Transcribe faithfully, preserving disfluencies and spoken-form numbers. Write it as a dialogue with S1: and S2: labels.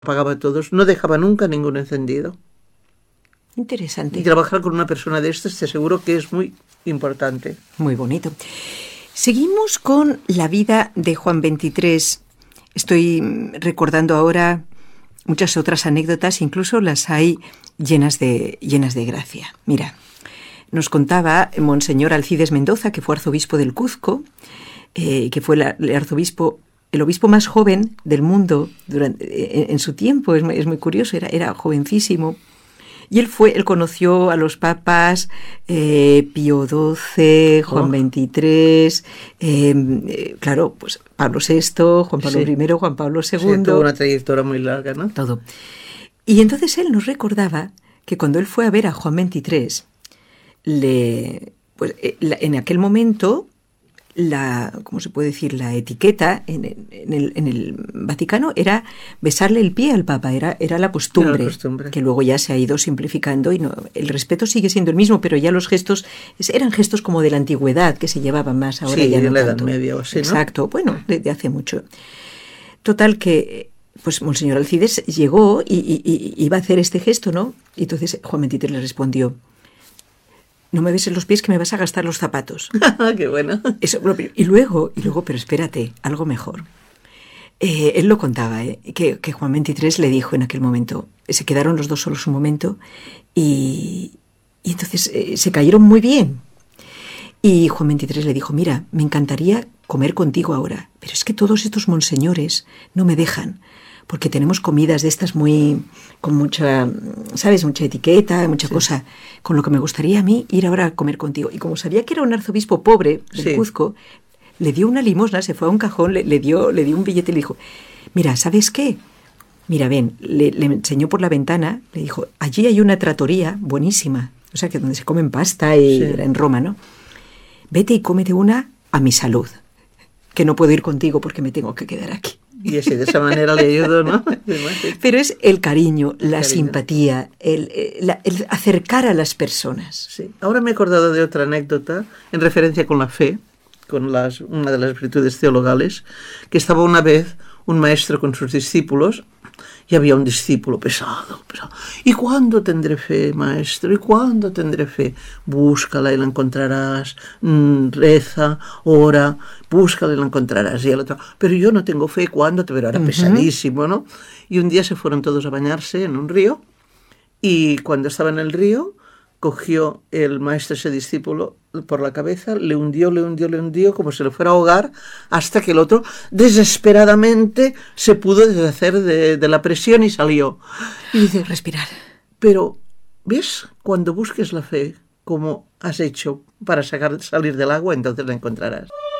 S1: apagaba todos, no dejaba nunca ninguno encendido.
S2: Interesante.
S1: Y trabajar con una persona de estas te aseguro que es muy importante.
S2: Muy bonito. Seguimos con la vida de Juan veintitrés. Estoy recordando ahora muchas otras anécdotas, incluso las hay llenas de, llenas de gracia. Mira, nos contaba Monseñor Alcides Mendoza, que fue arzobispo del Cuzco, eh, que fue la, el arzobispo, el obispo más joven del mundo durante, en, en su tiempo. Es muy, es muy curioso, era, era jovencísimo. Y él fue, él conoció a los papas eh, Pío doce, Juan oh. veintitrés, eh, eh, claro, pues Pablo sexto, Juan Pablo sí. primero, Juan Pablo segundo.
S1: Sí, tuvo una trayectoria muy larga, ¿no?
S2: Todo. Y entonces él nos recordaba que cuando él fue a ver a Juan veintitrés, le, pues, eh, la, en aquel momento, la, ¿cómo se puede decir? La etiqueta en, en, el, en el Vaticano era besarle el pie al Papa, era, era la costumbre,
S1: era la costumbre,
S2: que luego ya se ha ido simplificando y no, el respeto sigue siendo el mismo, pero ya los gestos eran gestos como de la antigüedad que se llevaban más ahora.
S1: Sí,
S2: ya no
S1: en la
S2: tanto.
S1: Edad Media o así, ¿no?
S2: Exacto, bueno, de, de hace mucho. Total que, pues Monseñor Alcides llegó y, y, y iba a hacer este gesto, ¿no? Y entonces Juan veintitrés le respondió: no me beses los pies que me vas a gastar los zapatos.
S1: ¡Qué bueno!
S2: Eso, y luego, y luego, pero espérate, algo mejor. Eh, él lo contaba, eh, que, que Juan veintitrés le dijo en aquel momento, se quedaron los dos solos un momento y, y entonces eh, se cayeron muy bien. Y Juan veintitrés le dijo: mira, me encantaría comer contigo ahora, pero es que todos estos monseñores no me dejan, porque tenemos comidas de estas muy, con mucha, ¿sabes? Mucha etiqueta, mucha sí. cosa, con lo que me gustaría a mí ir ahora a comer contigo. Y como sabía que era un arzobispo pobre del sí. Cuzco, le dio una limosna, se fue a un cajón, le, le, dio, le dio un billete y le dijo: mira, ¿sabes qué? Mira, ven, le, le enseñó por la ventana, le dijo: allí hay una trattoria buenísima, o sea, que donde se comen pasta, y sí. era en Roma, ¿no? Vete y cómete una a mi salud, que no puedo ir contigo porque me tengo que quedar aquí.
S1: Y así, de esa manera le ayudó, ¿no?
S2: Pero es el cariño, el la cariño. simpatía, el, el, el acercar a las personas.
S1: Sí. Ahora me he acordado de otra anécdota en referencia con la fe, con las, una de las virtudes teologales, que estaba una vez un maestro con sus discípulos y había un discípulo pesado, pesado. ¿Y cuándo tendré fe, maestro? ¿Y cuándo tendré fe? Búscala y la encontrarás, mm, reza, ora, búscala y la encontrarás. Y el otro: pero yo no tengo fe, ¿cuándo te verá? Era uh-huh. pesadísimo, ¿no? Y un día se fueron todos a bañarse en un río y cuando estaba en el río, cogió el maestro ese discípulo por la cabeza, le hundió, le hundió, le hundió, como si le fuera a ahogar, hasta que el otro desesperadamente se pudo deshacer de, de la presión y salió. Y dice:
S2: respirar.
S1: Pero, ¿ves? Cuando busques la fe, como has hecho para sacar, salir del agua, entonces la encontrarás.